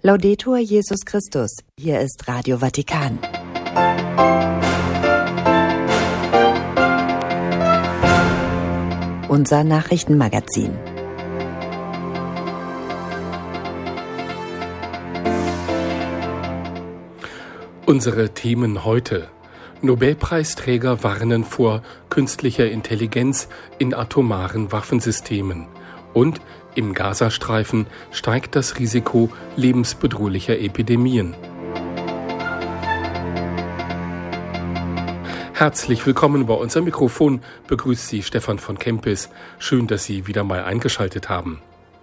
Laudetur Jesus Christus. Hier ist Radio Vatikan. Unser Nachrichtenmagazin. Unsere Themen heute. Nobelpreisträger warnen vor künstlicher Intelligenz in atomaren Waffensystemen. Und im Gazastreifen steigt das Risiko lebensbedrohlicher Epidemien. Herzlich willkommen bei unserem Mikrofon, begrüßt Sie Stefan von Kempis. Schön, dass Sie wieder mal eingeschaltet haben.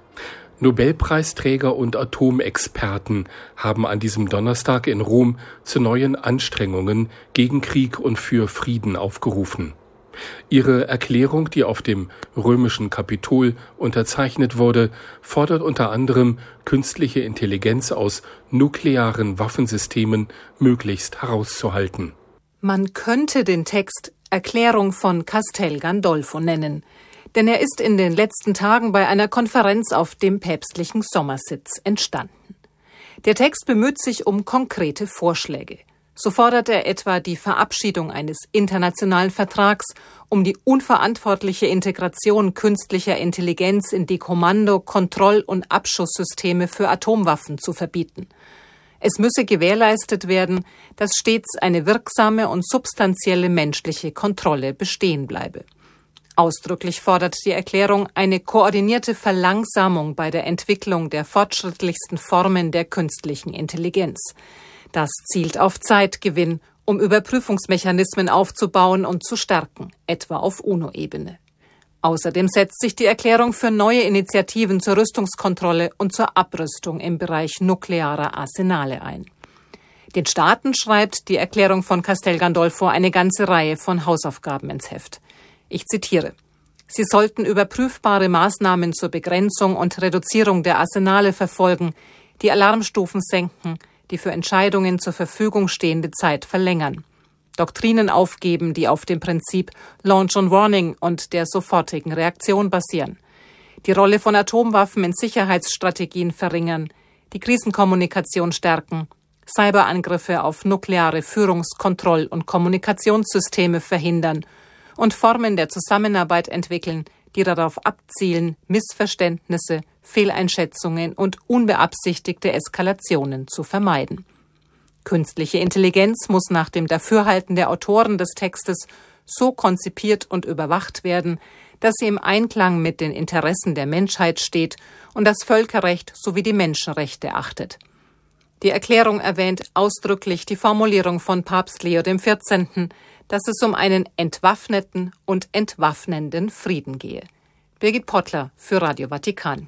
Nobelpreisträger und Atomexperten haben an diesem Donnerstag in Rom zu neuen Anstrengungen gegen Krieg und für Frieden aufgerufen. Ihre Erklärung, die auf dem römischen Kapitol unterzeichnet wurde, fordert unter anderem, künstliche Intelligenz aus nuklearen Waffensystemen möglichst herauszuhalten. Man könnte den Text Erklärung von Castel Gandolfo nennen, denn er ist in den letzten Tagen bei einer Konferenz auf dem päpstlichen Sommersitz entstanden. Der Text bemüht sich um konkrete Vorschläge. So fordert er etwa die Verabschiedung eines internationalen Vertrags, um die unverantwortliche Integration künstlicher Intelligenz in die Kommando-, Kontroll- und Abschusssysteme für Atomwaffen zu verbieten. Es müsse gewährleistet werden, dass stets eine wirksame und substanzielle menschliche Kontrolle bestehen bleibe. Ausdrücklich fordert die Erklärung eine koordinierte Verlangsamung bei der Entwicklung der fortschrittlichsten Formen der künstlichen Intelligenz. Das zielt auf Zeitgewinn, um Überprüfungsmechanismen aufzubauen und zu stärken, etwa auf UNO-Ebene. Außerdem setzt sich die Erklärung für neue Initiativen zur Rüstungskontrolle und zur Abrüstung im Bereich nuklearer Arsenale ein. Den Staaten schreibt die Erklärung von Castel Gandolfo eine ganze Reihe von Hausaufgaben ins Heft. Ich zitiere: Sie sollten überprüfbare Maßnahmen zur Begrenzung und Reduzierung der Arsenale verfolgen, die Alarmstufen senken, die für Entscheidungen zur Verfügung stehende Zeit verlängern, Doktrinen aufgeben, die auf dem Prinzip Launch on Warning und der sofortigen Reaktion basieren, die Rolle von Atomwaffen in Sicherheitsstrategien verringern, die Krisenkommunikation stärken, Cyberangriffe auf nukleare Führungs-, Kontroll- und Kommunikationssysteme verhindern und Formen der Zusammenarbeit entwickeln, die darauf abzielen, Missverständnisse, Fehleinschätzungen und unbeabsichtigte Eskalationen zu vermeiden. Künstliche Intelligenz muss nach dem Dafürhalten der Autoren des Textes so konzipiert und überwacht werden, dass sie im Einklang mit den Interessen der Menschheit steht und das Völkerrecht sowie die Menschenrechte achtet. Die Erklärung erwähnt ausdrücklich die Formulierung von Papst Leo XIV., dass es um einen entwaffneten und entwaffnenden Frieden gehe. Birgit Pottler für Radio Vatikan.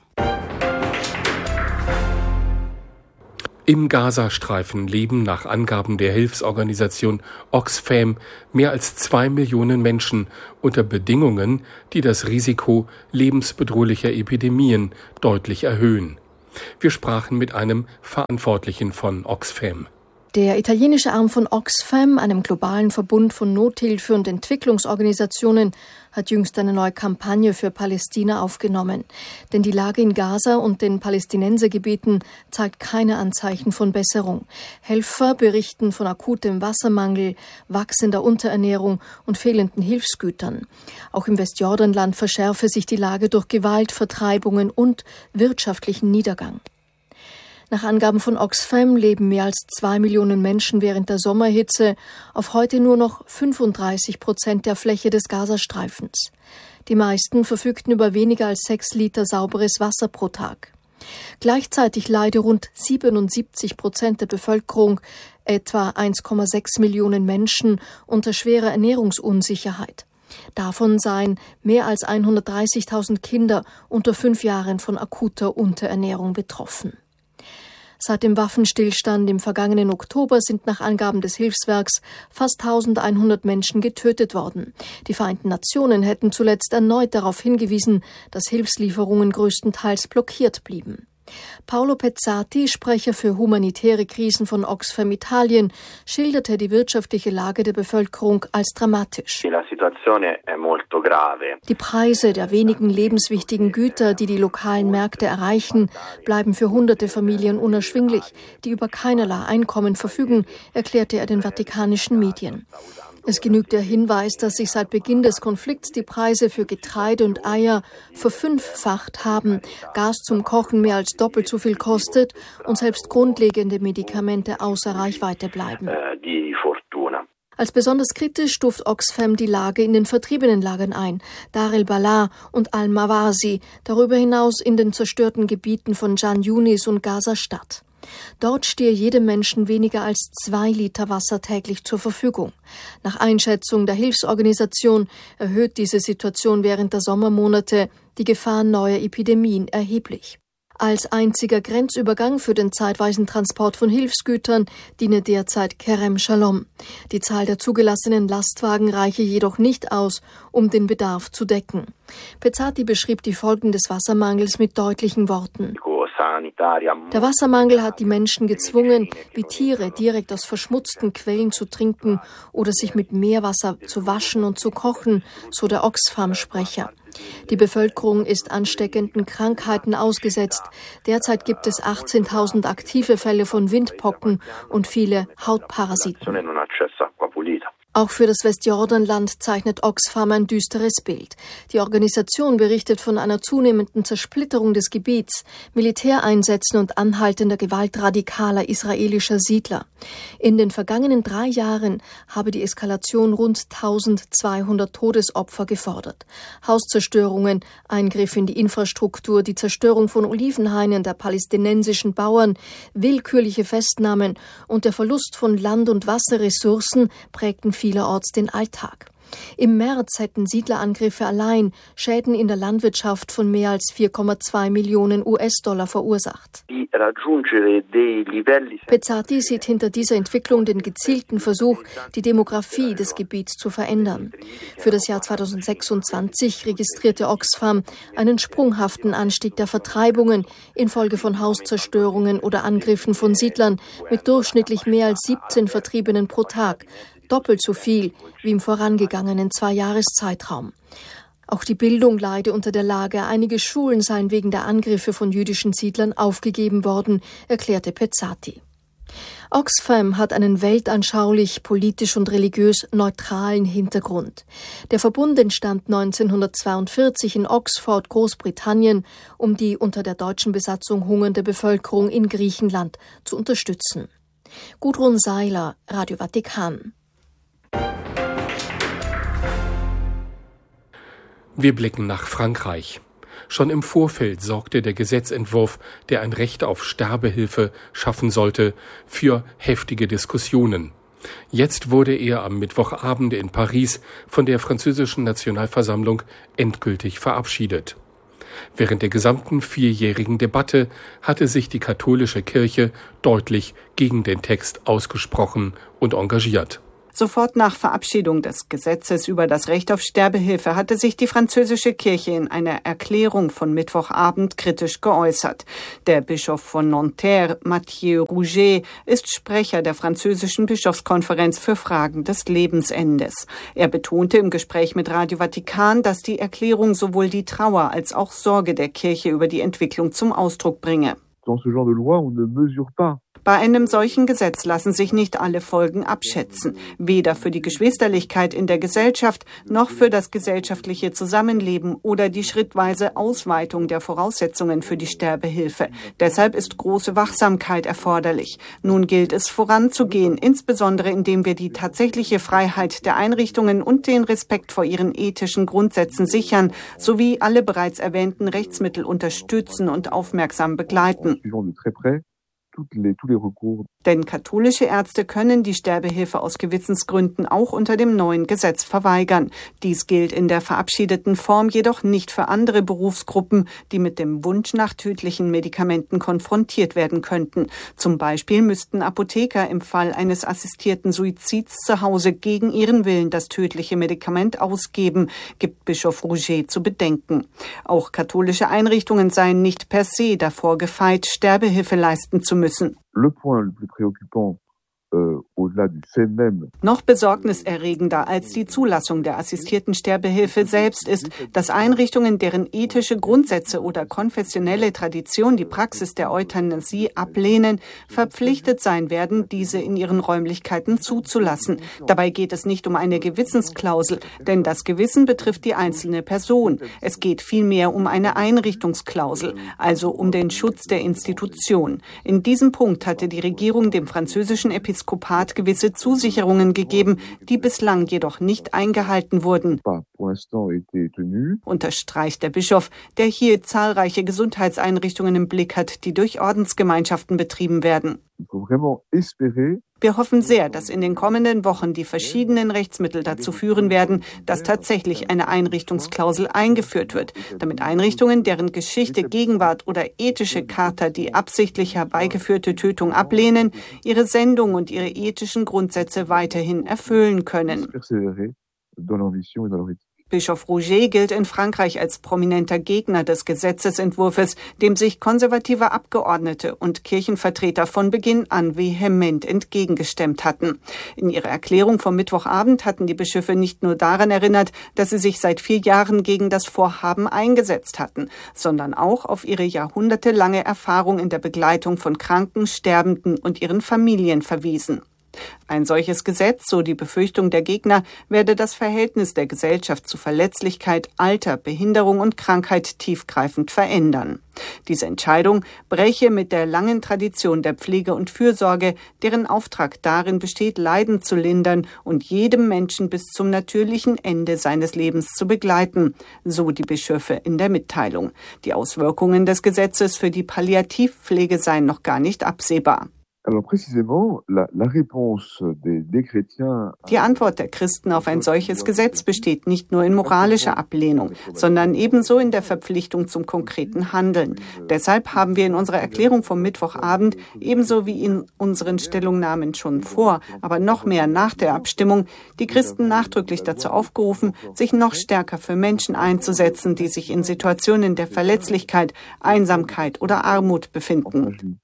Im Gazastreifen leben nach Angaben der Hilfsorganisation Oxfam mehr als 2 Millionen Menschen unter Bedingungen, die das Risiko lebensbedrohlicher Epidemien deutlich erhöhen. Wir sprachen mit einem Verantwortlichen von Oxfam. Der italienische Arm von Oxfam, einem globalen Verbund von Nothilfe- und Entwicklungsorganisationen, hat jüngst eine neue Kampagne für Palästina aufgenommen. Denn die Lage in Gaza und den Palästinensergebieten zeigt keine Anzeichen von Besserung. Helfer berichten von akutem Wassermangel, wachsender Unterernährung und fehlenden Hilfsgütern. Auch im Westjordanland verschärfe sich die Lage durch Gewalt, Vertreibungen und wirtschaftlichen Niedergang. Nach Angaben von Oxfam leben mehr als 2 Millionen Menschen während der Sommerhitze auf heute nur noch 35% der Fläche des Gazastreifens. Die meisten verfügten über weniger als 6 Liter sauberes Wasser pro Tag. Gleichzeitig leide rund 77% der Bevölkerung, etwa 1,6 Millionen Menschen, unter schwerer Ernährungsunsicherheit. Davon seien mehr als 130.000 Kinder unter 5 Jahren von akuter Unterernährung betroffen. Seit dem Waffenstillstand im vergangenen Oktober sind nach Angaben des Hilfswerks fast 1100 Menschen getötet worden. Die Vereinten Nationen hätten zuletzt erneut darauf hingewiesen, dass Hilfslieferungen größtenteils blockiert blieben. Paolo Pezzati, Sprecher für humanitäre Krisen von Oxfam Italien, schilderte die wirtschaftliche Lage der Bevölkerung als dramatisch. Die Preise der wenigen lebenswichtigen Güter, die die lokalen Märkte erreichen, bleiben für hunderte Familien unerschwinglich, die über keinerlei Einkommen verfügen, erklärte er den vatikanischen Medien. Es genügt der Hinweis, dass sich seit Beginn des Konflikts die Preise für Getreide und Eier verfünffacht haben, Gas zum Kochen mehr als doppelt so viel kostet und selbst grundlegende Medikamente außer Reichweite bleiben. Als besonders kritisch stuft Oxfam die Lage in den Vertriebenenlagern ein, Dar el-Balah und Al-Mawasi, darüber hinaus in den zerstörten Gebieten von Jan Yunis und Gaza-Stadt. Dort stehe jedem Menschen weniger als 2 Liter Wasser täglich zur Verfügung. Nach Einschätzung der Hilfsorganisation erhöht diese Situation während der Sommermonate die Gefahr neuer Epidemien erheblich. Als einziger Grenzübergang für den zeitweisen Transport von Hilfsgütern diene derzeit Kerem Shalom. Die Zahl der zugelassenen Lastwagen reiche jedoch nicht aus, um den Bedarf zu decken. Pezzati beschrieb die Folgen des Wassermangels mit deutlichen Worten. Der Wassermangel hat die Menschen gezwungen, wie Tiere direkt aus verschmutzten Quellen zu trinken oder sich mit Meerwasser zu waschen und zu kochen, so der Oxfam-Sprecher. Die Bevölkerung ist ansteckenden Krankheiten ausgesetzt. Derzeit gibt es 18.000 aktive Fälle von Windpocken und viele Hautparasiten. Auch für das Westjordanland zeichnet Oxfam ein düsteres Bild. Die Organisation berichtet von einer zunehmenden Zersplitterung des Gebiets, Militäreinsätzen und anhaltender Gewalt radikaler israelischer Siedler. In den vergangenen 3 Jahren habe die Eskalation rund 1200 Todesopfer gefordert. Hauszerstörungen, Eingriff in die Infrastruktur, die Zerstörung von Olivenhainen der palästinensischen Bauern, willkürliche Festnahmen und der Verlust von Land- und Wasserressourcen prägten vielerorts den Alltag. Im März hätten Siedlerangriffe allein Schäden in der Landwirtschaft von mehr als 4,2 Millionen US-Dollar verursacht. Pezzati sieht hinter dieser Entwicklung den gezielten Versuch, die Demografie des Gebiets zu verändern. Für das Jahr 2026 registrierte Oxfam einen sprunghaften Anstieg der Vertreibungen infolge von Hauszerstörungen oder Angriffen von Siedlern mit durchschnittlich mehr als 17 Vertriebenen pro Tag. Doppelt so viel wie im vorangegangenen 2-Jahreszeitraum. Auch die Bildung leide unter der Lage. Einige Schulen seien wegen der Angriffe von jüdischen Siedlern aufgegeben worden, erklärte Pezzati. Oxfam hat einen weltanschaulich, politisch und religiös neutralen Hintergrund. Der Verbund entstand 1942 in Oxford, Großbritannien, um die unter der deutschen Besatzung hungernde Bevölkerung in Griechenland zu unterstützen. Gudrun Seiler, Radio Vatikan. Wir blicken nach Frankreich. Schon im Vorfeld sorgte der Gesetzentwurf, der ein Recht auf Sterbehilfe schaffen sollte, für heftige Diskussionen. Jetzt wurde er am Mittwochabend in Paris von der französischen Nationalversammlung endgültig verabschiedet. Während der gesamten 4-jährigen Debatte hatte sich die katholische Kirche deutlich gegen den Text ausgesprochen und engagiert. Sofort nach Verabschiedung des Gesetzes über das Recht auf Sterbehilfe hatte sich die französische Kirche in einer Erklärung von Mittwochabend kritisch geäußert. Der Bischof von Nanterre, Mathieu Rouget, ist Sprecher der französischen Bischofskonferenz für Fragen des Lebensendes. Er betonte im Gespräch mit Radio Vatikan, dass die Erklärung sowohl die Trauer als auch Sorge der Kirche über die Entwicklung zum Ausdruck bringe. Bei einem solchen Gesetz lassen sich nicht alle Folgen abschätzen, weder für die Geschwisterlichkeit in der Gesellschaft noch für das gesellschaftliche Zusammenleben oder die schrittweise Ausweitung der Voraussetzungen für die Sterbehilfe. Deshalb ist große Wachsamkeit erforderlich. Nun gilt es voranzugehen, insbesondere indem wir die tatsächliche Freiheit der Einrichtungen und den Respekt vor ihren ethischen Grundsätzen sichern, sowie alle bereits erwähnten Rechtsmittel unterstützen und aufmerksam begleiten. Denn katholische Ärzte können die Sterbehilfe aus Gewissensgründen auch unter dem neuen Gesetz verweigern. Dies gilt in der verabschiedeten Form jedoch nicht für andere Berufsgruppen, die mit dem Wunsch nach tödlichen Medikamenten konfrontiert werden könnten. Zum Beispiel müssten Apotheker im Fall eines assistierten Suizids zu Hause gegen ihren Willen das tödliche Medikament ausgeben, gibt Bischof Rouget zu bedenken. Auch katholische Einrichtungen seien nicht per se davor gefeit, Sterbehilfe leisten zu müssen. Noch besorgniserregender als die Zulassung der assistierten Sterbehilfe selbst ist, dass Einrichtungen, deren ethische Grundsätze oder konfessionelle Tradition die Praxis der Euthanasie ablehnen, verpflichtet sein werden, diese in ihren Räumlichkeiten zuzulassen. Dabei geht es nicht um eine Gewissensklausel, denn das Gewissen betrifft die einzelne Person. Es geht vielmehr um eine Einrichtungsklausel, also um den Schutz der Institution. In diesem Punkt hatte die Regierung dem französischen Episkopat gewisse Zusicherungen gegeben, die bislang jedoch nicht eingehalten wurden, unterstreicht der Bischof, der hier zahlreiche Gesundheitseinrichtungen im Blick hat, die durch Ordensgemeinschaften betrieben werden. Wir hoffen sehr, dass in den kommenden Wochen die verschiedenen Rechtsmittel dazu führen werden, dass tatsächlich eine Einrichtungsklausel eingeführt wird, damit Einrichtungen, deren Geschichte, Gegenwart oder ethische Charta die absichtlich herbeigeführte Tötung ablehnen, ihre Sendung und ihre ethischen Grundsätze weiterhin erfüllen können. Bischof Rouget gilt in Frankreich als prominenter Gegner des Gesetzesentwurfs, dem sich konservative Abgeordnete und Kirchenvertreter von Beginn an vehement entgegengestemmt hatten. In ihrer Erklärung vom Mittwochabend hatten die Bischöfe nicht nur daran erinnert, dass sie sich seit 4 Jahren gegen das Vorhaben eingesetzt hatten, sondern auch auf ihre jahrhundertelange Erfahrung in der Begleitung von Kranken, Sterbenden und ihren Familien verwiesen. Ein solches Gesetz, so die Befürchtung der Gegner, werde das Verhältnis der Gesellschaft zu Verletzlichkeit, Alter, Behinderung und Krankheit tiefgreifend verändern. Diese Entscheidung breche mit der langen Tradition der Pflege und Fürsorge, deren Auftrag darin besteht, Leiden zu lindern und jedem Menschen bis zum natürlichen Ende seines Lebens zu begleiten, so die Bischöfe in der Mitteilung. Die Auswirkungen des Gesetzes für die Palliativpflege seien noch gar nicht absehbar. Die Antwort der Christen auf ein solches Gesetz besteht nicht nur in moralischer Ablehnung, sondern ebenso in der Verpflichtung zum konkreten Handeln. Deshalb haben wir in unserer Erklärung vom Mittwochabend, ebenso wie in unseren Stellungnahmen schon vor, aber noch mehr nach der Abstimmung, die Christen nachdrücklich dazu aufgerufen, sich noch stärker für Menschen einzusetzen, die sich in Situationen der Verletzlichkeit, Einsamkeit oder Armut befinden.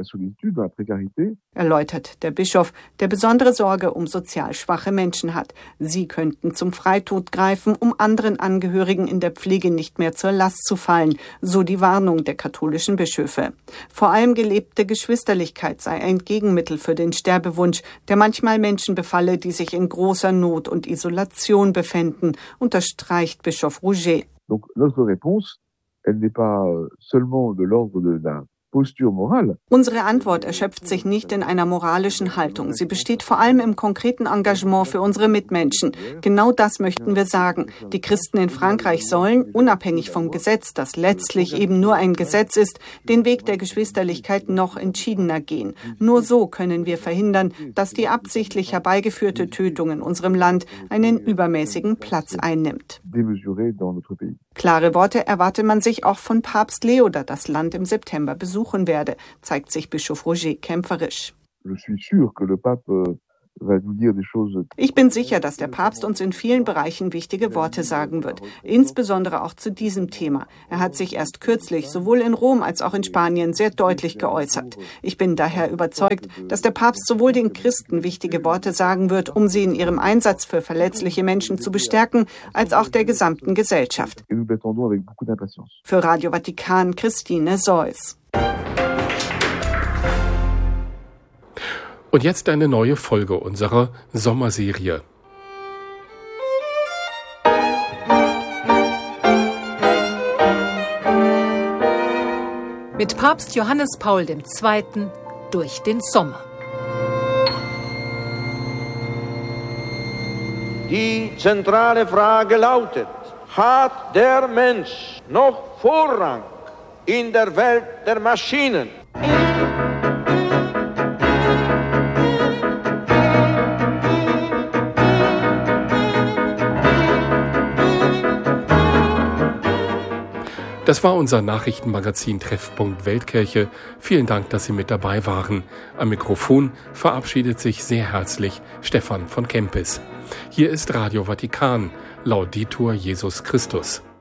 Erläutert der Bischof, der besondere Sorge um sozial schwache Menschen hat. Sie könnten zum Freitod greifen, um anderen Angehörigen in der Pflege nicht mehr zur Last zu fallen, so die Warnung der katholischen Bischöfe. Vor allem gelebte Geschwisterlichkeit sei ein Gegenmittel für den Sterbewunsch, der manchmal Menschen befalle, die sich in großer Not und Isolation befänden, unterstreicht Bischof Rouget. Donc notre réponse, elle n'est pas seulement de l'ordre de la Unsere Antwort erschöpft sich nicht in einer moralischen Haltung. Sie besteht vor allem im konkreten Engagement für unsere Mitmenschen. Genau das möchten wir sagen. Die Christen in Frankreich sollen, unabhängig vom Gesetz, das letztlich eben nur ein Gesetz ist, den Weg der Geschwisterlichkeit noch entschiedener gehen. Nur so können wir verhindern, dass die absichtlich herbeigeführte Tötung in unserem Land einen übermäßigen Platz einnimmt. Klare Worte erwartet man sich auch von Papst Leo, der das Land im September besuchen werde, zeigt sich Bischof Rouget kämpferisch. Ich bin sicher, dass der Papst uns in vielen Bereichen wichtige Worte sagen wird, insbesondere auch zu diesem Thema. Er hat sich erst kürzlich sowohl in Rom als auch in Spanien sehr deutlich geäußert. Ich bin daher überzeugt, dass der Papst sowohl den Christen wichtige Worte sagen wird, um sie in ihrem Einsatz für verletzliche Menschen zu bestärken, als auch der gesamten Gesellschaft. Für Radio Vatikan, Christine Seuss. Und jetzt eine neue Folge unserer Sommerserie. Mit Papst Johannes Paul II. Durch den Sommer. Die zentrale Frage lautet: Hat der Mensch noch Vorrang in der Welt der Maschinen? Das war unser Nachrichtenmagazin Treffpunkt Weltkirche. Vielen Dank, dass Sie mit dabei waren. Am Mikrofon verabschiedet sich sehr herzlich Stefan von Kempis. Hier ist Radio Vatikan. Laudetur Jesus Christus.